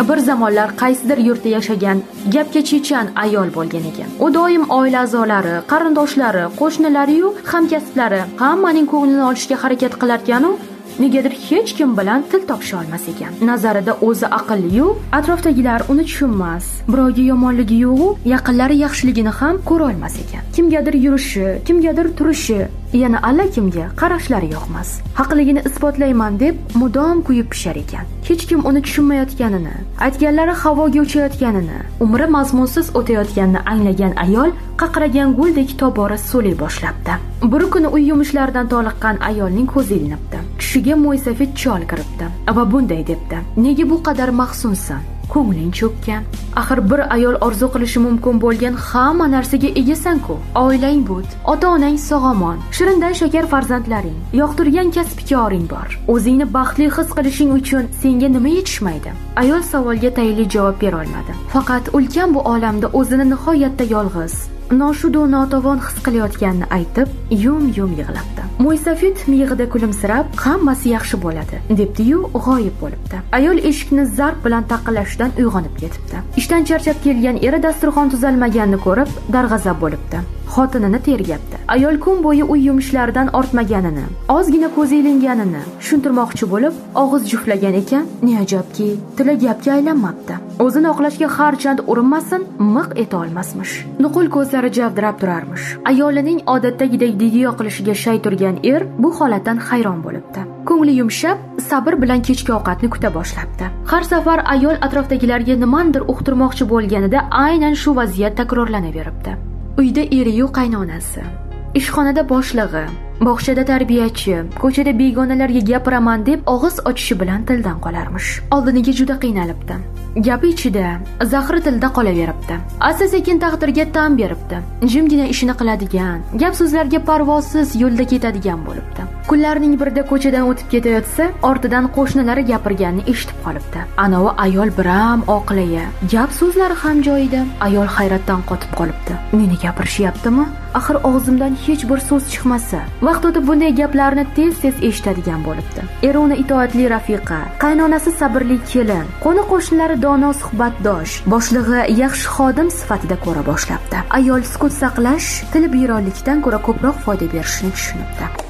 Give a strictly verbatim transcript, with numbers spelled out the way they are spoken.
bir zamonlar qaysidir yurtda yashagan gapga chechan ayol bo'lgan ekan. U doim oila a'zolari, qarindoshlari, qo'shnilari-yu hamkasblari hammaning ko'nglini olishga harakat qilarkan-u, negadir hech kim bilan til topisha olmas ekan. Nazarida o'zi aqlli-yu, atrofdagilar uni tushunmas. Birovga yomonligi yo'q-u, yaqinlari yaxshiligini ham ko'ra olmas ekan. Kimgadir yurishi, kimgadir turishi, yana alla kimga qarashlari yoqmas. Haqligini isbotlayman deb mudom kuyib pishar ekan. Hech kim uni tushunmayotganini, aytganlari havoga uchayotganini, umri mazmunsiz o'tayotganini anglagan ayol qaqragan guldek tobora so'lay boshlabdi. Bir kuni uy yumushlaridan toliqqan ayolning ko'zi ilinibdi. Tushiga mo'ysafid chol kiribdi va bunday debdi: "Nega bu qadar mahzunsan? Ko'ngling cho'kkan. Axir bir ayol orzu qilishi mumkin bo'lgan hamma narsaga egasan-ku. Oilang but, ota-onang sog'omon, shirindan shakar farzandlaring, yoqtirgan kasb-koring bor. O'zingni baxtli his qilishing uchun senga nima yetishmaydi?" Ayol savolga tayinli javob bera olmadi. Faqat ulkan bu olamda o'zini nihoyatda yolg'iz, noshud va notavon his qilayotganini aytib, yum-yum yig'labdi. Mo'ysafid miyig'ida kulimsirab, "Hammasi yaxshi bo'ladi", debdi-yu, g'oyib bo'libdi. Ayol eshikni zarb bilan taqillashidan uyg'onib ketibdi. Ishdan charchab kelgan eri dasturxon tuzalmaganini ko'rib, darg'azab bo'libdi. Xotinini tergabdi. Ayol kun bo'yi uy yumushlaridan ortmaganini, ozgina ko'zi ilinganini tushuntirmoqchi bo'lib, og'iz juftlagan ekan, ne ajabki, tili gapga aylanmabdi. O'zini oqlashga harchand urinmasin, miq eta olmasmish. Nuqul ko'zlari javdirab turarmish. Ayolining odatdagidek didiyo qilishiga shay turgan er bu holatdan hayron bo'libdi. Ko'ngli yumshab, sabr bilan kechki ovqatni kuta boshlabdi. Har safar ayol atrofdagilarga nimandir uqtirmoqchi bo'lganida aynan shu vaziyat takrorlanaveribdi. Uyda eri-yu qaynonasi, ishxonada boshlig'i, bog'chada tarbiyachi, ko'chada begonalarga gapiraman deb og'iz ochishi bilan tildan qolarmish. Oldiniga juda qiynalibdi. Gapi ichida, zahri tilda qolaveribdi. Asta-sekin taqdirga tan beribdi. Jimgina ishini qiladigan, gap so'zlarga parvosiz yo'lda ketadigan bo'libdi. Kunlarning birida ko'chadan o'tib ketayotsa, ortidan qo'shnilari gapirganini eshitib qolibdi. Anavi ayol biram oqilaya, gap so'zlari ham joyida. Ayol hayratdan qotib qolibdi. Meni gapirishyaptimi? Axir og'zimdan hech bir so'z chiqmasa. Vaqt o'tib bunday gaplarni tez-tez eshitadigan bo'libdi. Eri uni itoatli rafiqa, qaynonasi sabrli kelin, qo'ni-qo'shnilari dono suhbatdosh, boshlig'i yaxshi xodim sifatida ko'ra boshlabdi. Ayol sukut saqlash, til biyronlikdan ko'ra ko'proq foyda berishini tushunibdi.